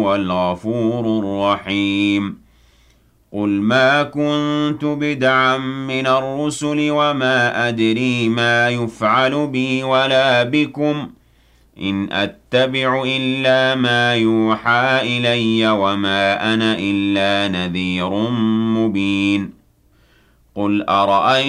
هو الغفور الرحيم قل ما كنت بدعا من الرسل وما أدري ما يفعل بي ولا بكم إن أتبع إلا ما يوحى إلي وما أنا إلا نذير مبين قل أرأيتم